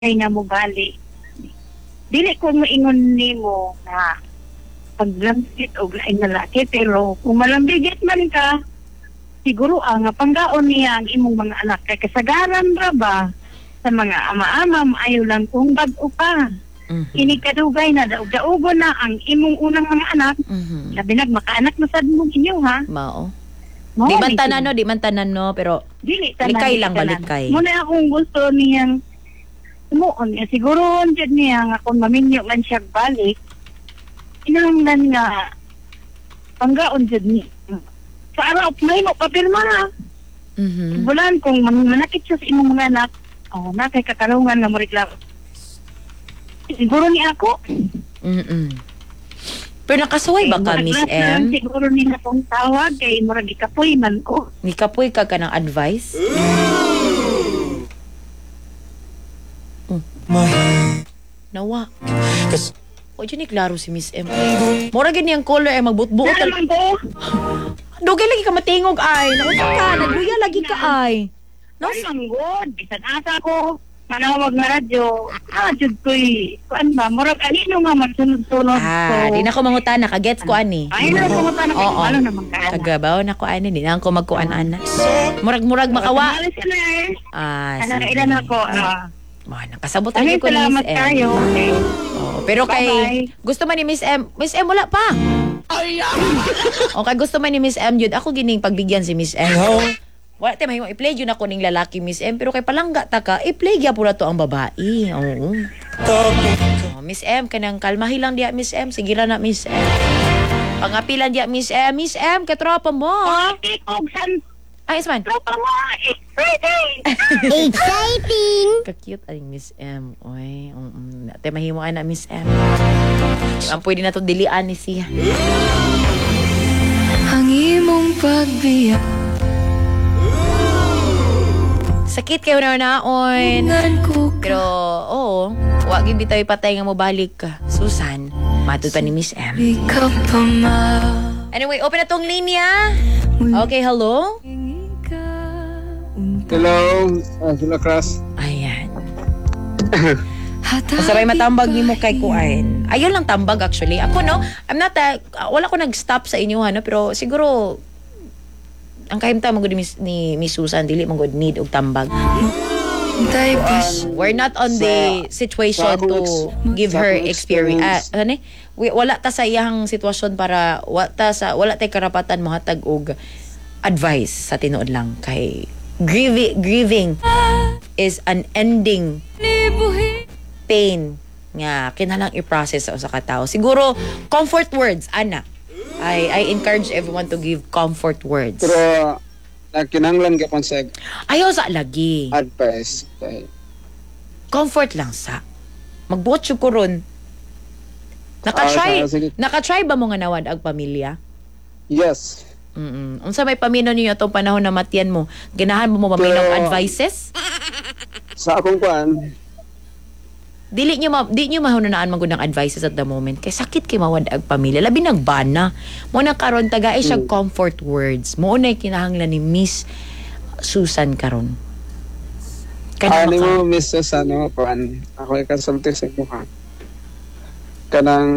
kay na mo gali. Dili ko moingon nimo na paglamsit og lain nga laki, pero kung malambigit man ka, siguro nga panggaon niya ang imong mga anak kay kasagaran ra ba sa mga ama-ama maayo lang kung bag-o pa. Ini kadugay na daug-daugon na ang imong unang mga anak. Labi nag makaanak na sad mo inyo ha. Mao. Di man tanan no, pero dili tanan. likay lang balikay. Muna akong gusto niyang tumuon niya. Siguro dyan niya nga kung maminyo man siya balik, inanglan nga panggaon dyan niya. Sa araw, may mo papirma na. Bulan kung manakit siya sa imong mga anak, nakay kakalungan na mo reklamo. Siguro niya ako. Pero nakasaway ba ka, Miss M? Siguro nila kong tawag, kay murag ikapoy man ko. Nikapoy ka ng advice? Nawa. O dyan klaro si Miss M. Mura ganyan color ay magbutbuot. Naman ko. Dugay lagi ka matingog ay. Naunsa ka, nagluya lagi ka ay. Naman good. Bisan asa ko. Manawag na radyo. Jud ko'y. Kuan ba? Murag alino nga magsunod-sunod. Di na ko mangutana. Kagets ko ani. Ay, na ko mangutana. Oo. Ano naman ka? Kagabaw na ko ani. Di na ko magkuan-ana. Murag-murag makawa. Alis ka na eh. Sige. Ilan ako. Nakasabot Ay, ko ni Miss salamat M. kayo. Okay. Pero kay Bye-bye. gusto man ni Miss M wala pa. Okay, gusto man ni Miss M yun, ako gining pagbigyan si Miss M. Wala tayo mahimong i-play yun ako ning lalaki Miss M, pero kay palangga ta ka, i-play gyapon na to ang babae. Oo. Miss M, kanang kalmahi lang diya Miss M, sige ra na Miss M. Pangapilan diya Miss M. Miss M, katropa mo. Okay, Ogsan. Ay, Isman. Tropa mo. Exciting. Exciting! Ka-cute ay Miss M. Oy, tayo mahimuan na Miss M. Ang pwede na to dilian ni siya. Ang imong pagbiyak. Sakit kayo na naon. Pero, oo. Huwag yung bitaw ipatay nga mo balik ka. Susan, matod pa ni Miss M. Ikaw pa ma. Anyway, open na tong linya. Okay, hello? Hello, Sula Crush. Ayan. Masabay matambag ni mo kay Kuain. Ayun lang tambag actually. Ako no, wala ko nag-stop sa inyo no, pero siguro ang kahimta magud ni Miss Susan dili magud need og tambag. We're not on the situation to give her experience. Wala ta sa iyang sitwasyon para wala tay karapatan mohatag og advice sa tinuod lang kay grieving is an ending pain nga kinahanglang i-process sa usa ka tawo. Siguro comfort words ana. I encourage everyone to give comfort words. Pero kinahanglan gyapon sa Ayaw sa lagi. advice. Comfort lang sa. Magbuot siya ko ron. sige. Nakatry ba mo nga nawad ang pamilya? Yes. Unsa may pamino niyo atong panahon na matiyan mo? Ganahan mo maminong Pero advices? Sa akong kuan, Di niyo mahunanaan magud ng advices at the moment. Kay sakit kay mawad ang pamilya. Labi nagbana. Mo na karon taga ay siya comfort words. Mo na kinahanglan ni Miss Susan karon. ano mo Miss Susano, kuan, ako ikasulti sa mukha. Kanang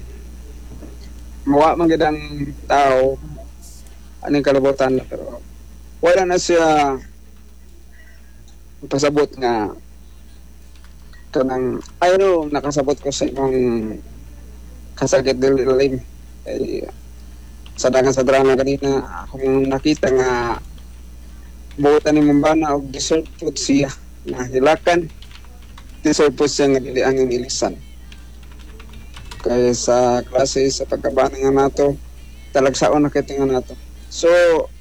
muwa man gid ang tao aning kalabutan pero wala na siya pasabot nga kanang nakasabot ko sa imong kasakit dili sa dagan sa drama kanina akong nakita nga buotan ni Mambana og deserve food siya na hilakan deserve food siya nga dili ang ilisan kaya sa klase sa pagkabana nga nato talagsaon na kita nga nato so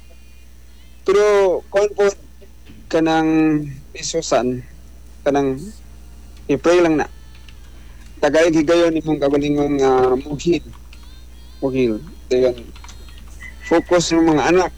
pero comfort kanang isusan kanang i-pray lang na tagay gigayon imong kagalingon nga mughil dayon focus ng mga anak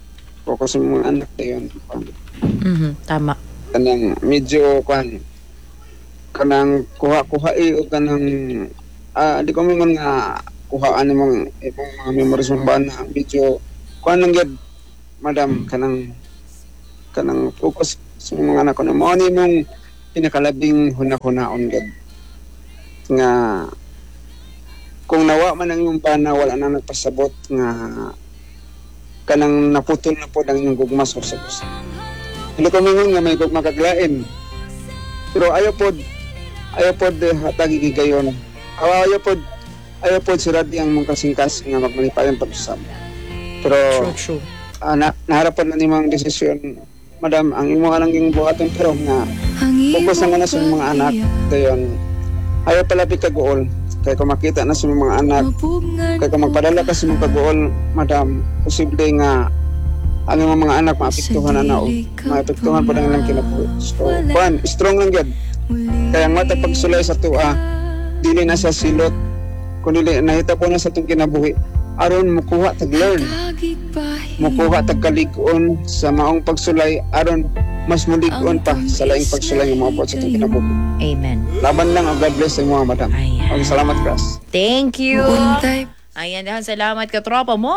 dayon Tama. kanang medyo kanang kuha-kuhai o kanang di ko mingon nga kuhaan imong mga memories mong bana medyo lang gyud madam kanang focus sa mga anak ko na mo ni mong pinakalabing hunahunaon gid nga kung nawa man ang imong bana wala na nagpasabot nga kanang naputol na po ang inyong gugma sa usap. Hindi ko mingon nga may gugma kaglain. Pero ayaw pod hatag gigayon. Ayaw pod sirad ang mong kasing-kasing nga magmanipayan pag-usap. Pero True. naharapan na nimang desisyon, madam, ang imong anang yung buhaton pero nga focus na sa mga anak. Dayon, ayaw palapit kagool. Kaya kung makita na sa mga anak, kaya kung magpadala ka sa mga kagool, madam, posible nga ang mga anak maapektuhan na maapektuhan pa lang kinabuhi. So, strong lang yan. Kaya nga pagsulay sa tuwa, dili na siya silot, kung dili nahita po na sa itong kinabuhi, aron mukuha tag-learn, mukuha tag-kaligon sa maong pagsulay, aron mas mulig-on pa sa laing pagsulay ng mga po sa itong kinabuhi. Amen. Laban lang ang God bless sa mga madam. Ayan. Okay, salamat, Kras. Thank you. Untay Ayan, dahan salamat ka tropa mo.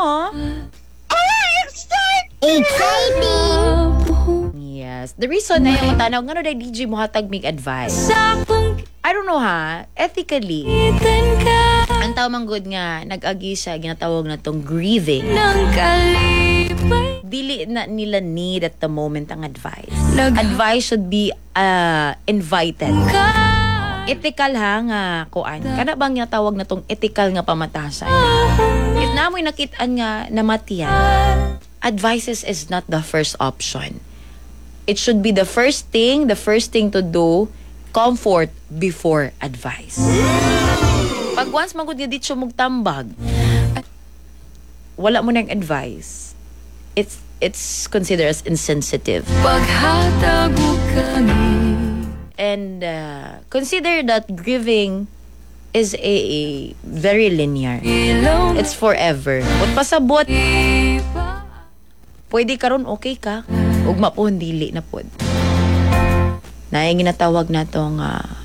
exciting. Yes. The reason na yung tanaw, nga na DJ mo hatag make advice. Sakong I don't know ha, ethically, kitan ka ang tawang good nga, nag-agi siya, ginatawag na tong grieving. ng kalipay. Dili na nila need at the moment ang advice. Lag- Advice should be invited. Ka Ethical ha nga, kuan. Kana bang nga tawag na tong ethical nga pamatasan? If namoy nakitaan nga namatiyan, advices is not the first option. It should be the first thing to do, comfort before advice. Pag once magud nga dito mugtambag, wala mo nang advice. It's considered as insensitive. paghatag mo kami. And consider that grieving is a very linear. Ilaw It's forever. Kung pasabot, iba. pwede karon okay ka. Ugma po dili na pod. Na yung ginatawag na tong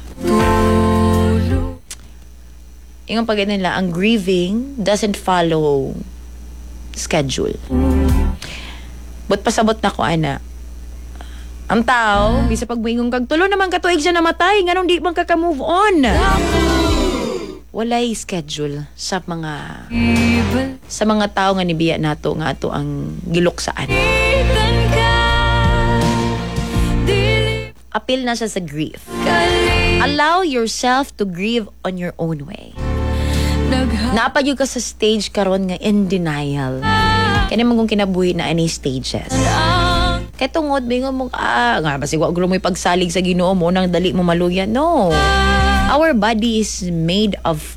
Tulo. yung pag nila, ang grieving doesn't follow schedule. But pasabot na ko ana. Ang tao, bisa pag moingon kag tulo naman katuig siya namatay, nganong di man ka move on. Walay schedule sa Ibal. mga tao nga nibiya nato nga ato ang giluksaan. Kitan ka. Dili Appeal na siya sa grief. kali. Allow yourself to grieve on your own way. Nagha. Napagyo ka sa stage karon nga in denial. Kani man kung kinabuhi na any stages. Kaya tungod, bingon mo, nga ba sigwa gulo mo'y pagsalig sa Ginoo mo nang dali mo maluya. No. Our body is made of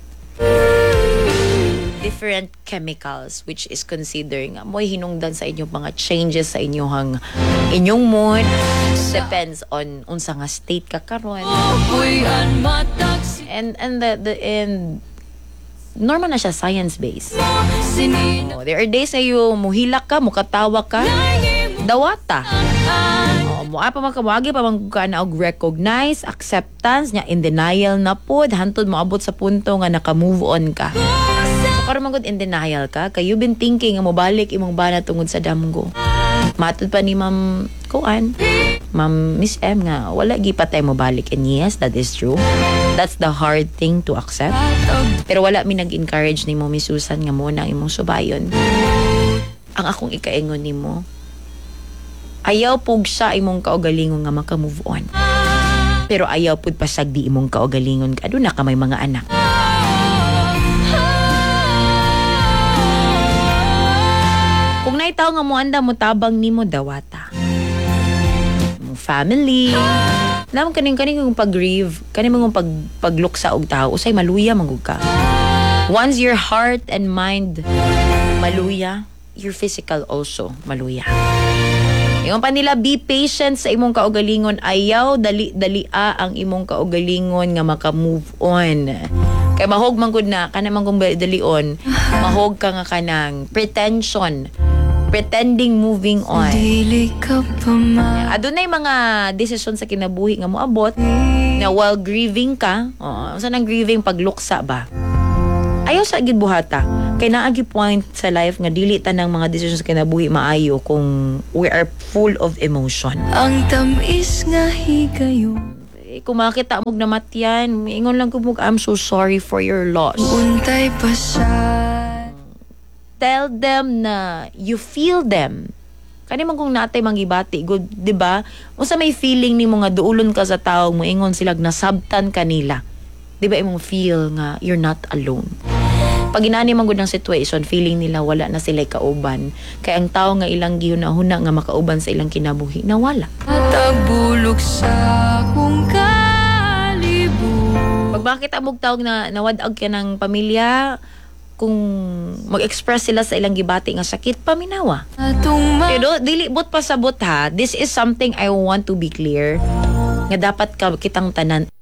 different chemicals which is considering mo'y hinungdan sa inyong mga changes sa inyong mood. Depends on unsa nga state ka karon. Apoyan mataksi. And normal na siya science based. Sinina. There are days na yung muhilak ka, mukatawa ka, dawata. Moa pa magkawagi pa ka na og recognize, acceptance, nya in denial na pod, hantod mo abot sa punto nga naka-move on ka. So karon magud in denial ka, kay you been thinking nga mobalik imong bana tungod sa damgo. Matod pa ni Ma'am Kuan, Ma'am Miss M nga, wala gipatay mo balik. And yes, that is true. That's the hard thing to accept. Pero wala mi nag-encourage ni mo, Miss Susan, nga mo na imong subayon. Ang akong ikaingon ni mo, ayaw pug sa imong kaugalingon nga maka-move on. Pero ayaw pud pasag di imong kaugalingon ka. Aduna ka may mga anak. Kung naitaw nga mo anda mo tabang nimo dawata. Mong family. Alam kaning kung pag-grieve, kaning mong pagluksa og tao, usay maluya mangug ka. Once your heart and mind maluya, your physical also maluya. Yung pa nila, be patient sa imong kaugalingon. Ayaw dali-dalia ang imong kaugalingon nga maka-move on. Kay mahog man gud na kanang kung dalion, mahog ka nga kanang pretending moving on. Dili ka pa ma. Adunay mga desisyon sa kinabuhi nga moabot na while grieving ka, unsa nang grieving pagluksa ba? Ayaw sa gid buhata. Kay naagi point sa life nga dili tanang mga decisions kinabuhi maayo kung we are full of emotion. Ang tamis nga higayon. Kung makita mo namatyan, ingon lang ko mo, I'm so sorry for your loss. Untay pasad. Tell them na you feel them. Kani man kung natay manggibati, good, 'di ba? Unsa may feeling nimo nga duulon ka sa tawo mo ingon sila nasabtan kanila. 'Di ba imong feel nga you're not alone. Pag inani man gud ang situation, feeling nila wala na sila kauban. Kay ang tawo nga ilang gihuna-huna nga makauban sa ilang kinabuhi, nawala. Tagbulok sa kung kalibut. Pag bakit amog tawag na nawadag ka ng pamilya, kung mag-express sila sa ilang gibati nga sakit, paminawa. Atong Pero dili bot pasabot ha. This is something I want to be clear. Nga dapat ka kitang tanan